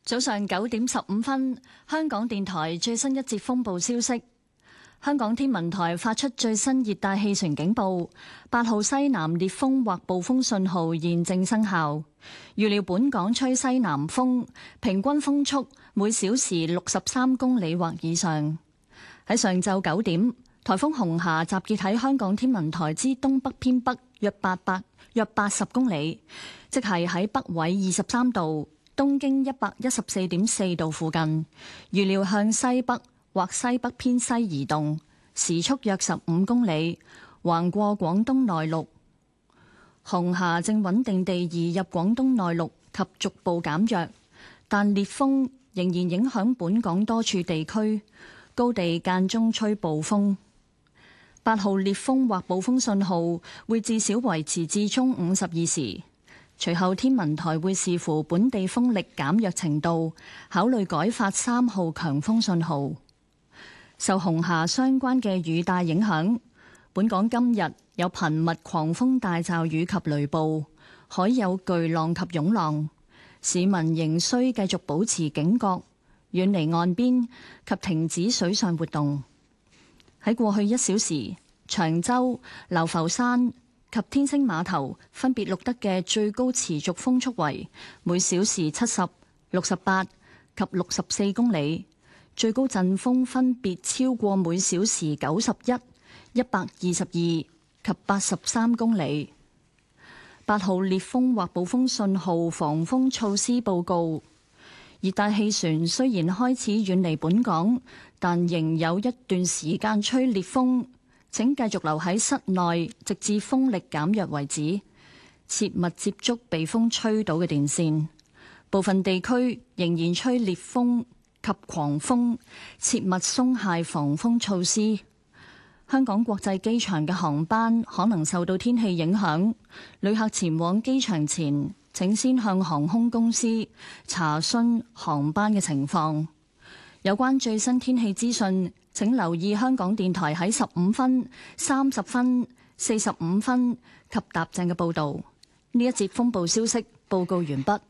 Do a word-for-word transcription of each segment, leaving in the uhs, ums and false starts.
早上九點十五分，香港電台最新一節風暴消息。香港天文台發出最新熱帶氣旋警報，八號西南烈風或暴風信號現正生效。預料本港吹西南風，平均風速每小時六十三公里或以上。喺上晝九點，颱風紅霞集結喺香港天文台之東北偏北約八百約八十公里，即係喺北緯二十三度、東經一百一十四點四度附近。預料向西北或西北偏西移動，時速約十五公里，橫過廣東內陸。紅霞正穩定地移入廣東內陸及逐步減弱，但烈風仍然影響本港多處地區，高地間中吹暴風。八號烈風或暴風信號會至少維持至中午十二時，隨後天文台會視乎本地風力減弱程度，考慮改發三號強風信號。受紅霞相關嘅雨帶影響，本港今日有頻密狂風大驟雨及雷暴，海有巨浪及湧浪，市民仍需繼續保持警覺，遠離岸邊及停止水上活動。喺過去一小時，長洲、流浮山及天星碼頭分別錄得嘅最高持續風速為每小時七十、六十八及六十四公里。最高陣風分別超過每小時九十一、一百二十二及八十三公里。八號烈風或暴風信號防風措施報告：熱帶氣旋雖然開始遠離本港，但仍有一段時間吹烈風，請繼續留喺室內，直至風力減弱為止。切勿接觸被風吹倒嘅電線。部分地區仍然吹烈風及狂風，切勿鬆懈防風措施。香港國際機場嘅航班可能受到天氣影響，旅客前往機場前，請先向航空公司查詢航班嘅情況。有關最新天氣資訊，請留意香港電台喺十五分、三十分、四十五分及踏正嘅報導。呢一節風暴消息報告完畢。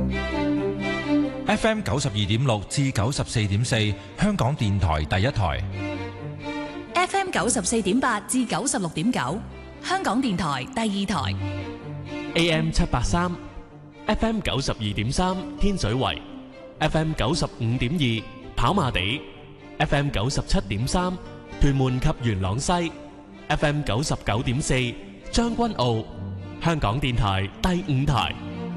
F M 九十二點六至九十四點四，香港電台第一台。 F M 九十四點八至九十六點九，香港電台第二台。 A M 七八三，F M 九十二點三，天水圍；F M 九十五點二，跑馬地；F M 九十七點三，屯門及元朗西；F M 九十九點四，將軍澳。香港電台第五台。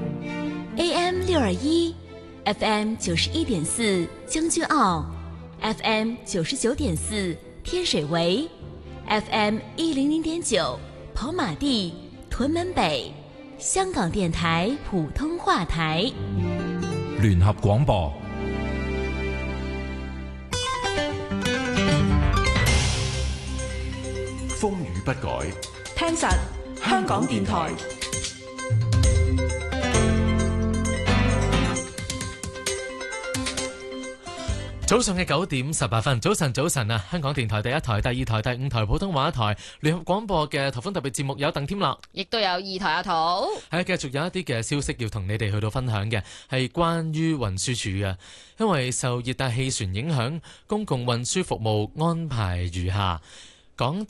A M 六二一。F M 九十一點四將軍澳 ，F M 九十九點四天水圍 ，F M 一零零點九跑馬地屯門北，香港電台普通話台。 聯合廣播， 風雨不改， 聽實香港電台。 早上嘅九點十八分，早晨早晨啊！香港電台第一台、第二台、第五台普通話台聯合廣播嘅颱風特別節目有鄧添樂， 亦都有二台阿土。 係繼續有一啲嘅消息要同你哋去到分享嘅，係關於運輸署嘅，因為受熱帶氣旋影響，公共運輸服務安排如下。港